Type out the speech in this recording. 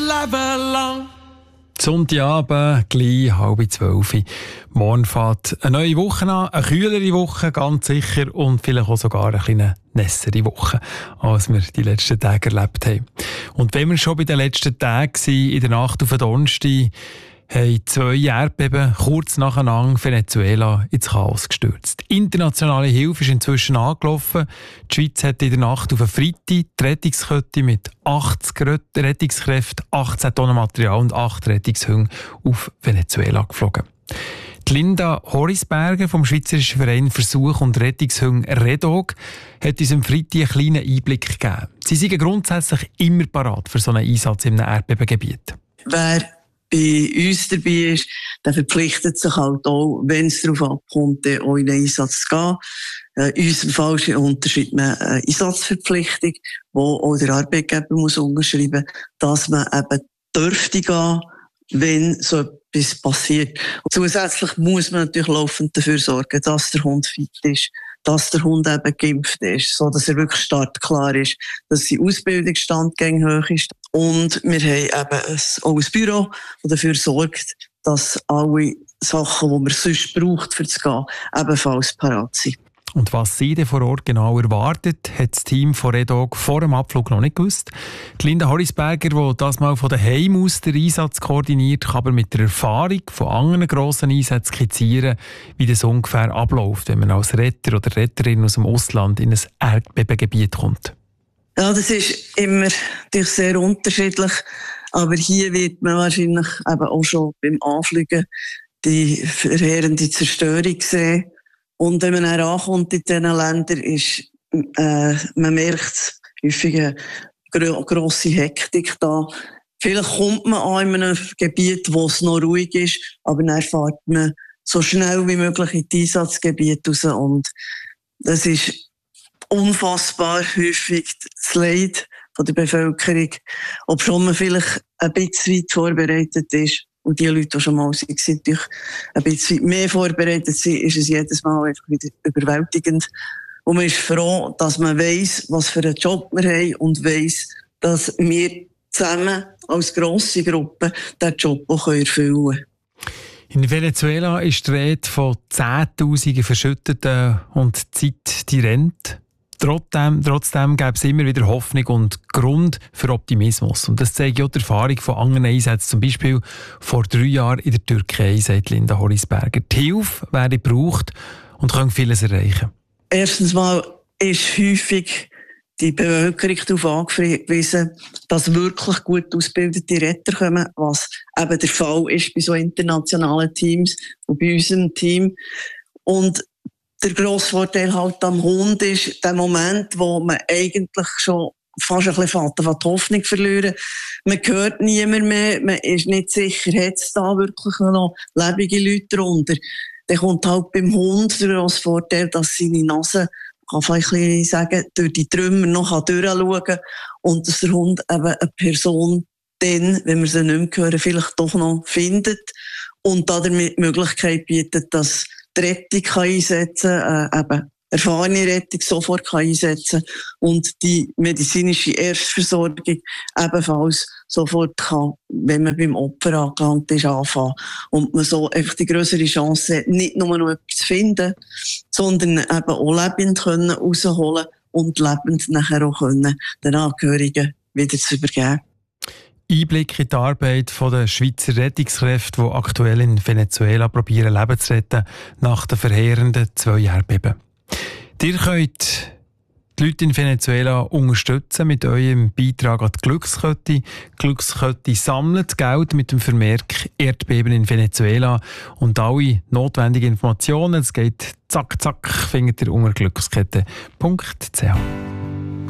Leben lang. Sonntagabend, gleich 11:30. Morgen fährt eine neue Woche an, eine kühlere Woche, ganz sicher, und vielleicht auch sogar eine kleine nässere Woche, als wir die letzten Tage erlebt haben. Und wenn wir schon bei den letzten Tagen waren, in der Nacht auf den Donnerstag, haben 2 Erdbeben kurz nacheinander Venezuela ins Chaos gestürzt. Die internationale Hilfe ist inzwischen angelaufen. Die Schweiz hat in der Nacht auf einen Freitag die Rettungskette mit 80 Rettungskräften, 18 Tonnen Material und 8 Rettungshunde auf Venezuela geflogen. Die Linda Horisberger vom Schweizerischen Verein Versuch und Rettungshunde REDOG hat uns am Freitag einen kleinen Einblick gegeben. Sie sind grundsätzlich immer parat für so einen Einsatz in einem Erdbebengebiet. Wer bei uns dabei ist, der verpflichtet sich halt auch, wenn es darauf abkommt, auch in den Einsatz zu gehen. In unserem Fall ist ein Unterschied eine Einsatzverpflichtung, wo auch der Arbeitgeber muss unterschreiben muss, dass man eben dürfte gehen, wenn so etwas passiert. Und zusätzlich muss man natürlich laufend dafür sorgen, dass der Hund fit ist, dass der Hund eben geimpft ist, so dass er wirklich startklar ist, dass sein Ausbildungsstand hoch ist. Und wir haben eben auch ein Büro, das dafür sorgt, dass alle Sachen, die man sonst braucht, für das Gehen, ebenfalls parat sind. Und was sie denn vor Ort genau erwartet, hat das Team von REDOG vor dem Abflug noch nicht gewusst. Die Linda Horisberger, die das mal von daheim aus den Einsatz koordiniert, kann aber mit der Erfahrung von anderen grossen Einsätzen skizzieren, wie das ungefähr abläuft, wenn man als Retter oder Retterin aus dem Ausland in ein Erdbebengebiet kommt. Ja, das ist immer natürlich sehr unterschiedlich. Aber hier wird man wahrscheinlich eben auch schon beim Anfliegen die verheerende Zerstörung sehen. Und wenn man dann ankommt in diesen Ländern, ist, man merkt häufig eine grosse Hektik da. Vielleicht kommt man an in einem Gebiet, wo es noch ruhig ist, aber dann fährt man so schnell wie möglich in die Einsatzgebiete raus. Und das ist unfassbar häufig das Leid von der Bevölkerung. Ob schon man vielleicht ein bisschen weit vorbereitet ist, und die Leute, die schon mal sind, natürlich ein bisschen mehr vorbereitet sind, ist es jedes Mal einfach wieder überwältigend. Und man ist froh, dass man weiss, was für einen Job wir haben und weiss, dass wir zusammen als grosse Gruppe diesen Job auch erfüllen können. In Venezuela ist die Rede von Zehntausenden Verschütteten und die Zeit, die rennt. Trotzdem gäbe es immer wieder Hoffnung und Grund für Optimismus. Und das zeigt auch die Erfahrung von anderen Einsätzen, zum Beispiel vor 3 Jahren in der Türkei, sagt Linda Horisberger. Die Hilfe werde gebraucht und kann vieles erreichen. Erstens mal ist häufig die Bevölkerung darauf angewiesen, dass wirklich gut ausgebildete Retter kommen, was eben der Fall ist bei so internationalen Teams und bei unserem Team. Und der grosse Vorteil halt am Hund ist der Moment, wo man eigentlich schon fast ein bisschen die Hoffnung verlieren. Man hört niemand mehr, man ist nicht sicher, hat es da wirklich noch lebende Leute drunter. Dann kommt halt beim Hund der grosse Vorteil, dass seine Nase, kann vielleicht ein bisschen sagen, durch die Trümmer noch durchschauen kann und dass der Hund eben eine Person dann, wenn wir sie nicht mehr hören, vielleicht doch noch findet und damit die Möglichkeit bietet, dass die Rettung einsetzen kann, eben erfahrene Rettung sofort einsetzen kann und die medizinische Erstversorgung ebenfalls sofort kann, wenn man beim Opfer angelangt ist, anfangen. Und man so einfach die grössere Chance hat, nicht nur noch etwas zu finden, sondern eben auch lebend rausholen und lebend nachher auch können, den Angehörigen wieder zu übergeben. Einblick in die Arbeit der Schweizer Rettungskräfte, die aktuell in Venezuela probieren, Leben zu retten, nach den verheerenden 2 Erdbeben. Ihr könnt die Leute in Venezuela unterstützen mit eurem Beitrag an die Glückskette. Die Glückskette sammelt Geld mit dem Vermerk Erdbeben in Venezuela und alle notwendigen Informationen, es geht zack, zack, findet ihr unter glückskette.ch.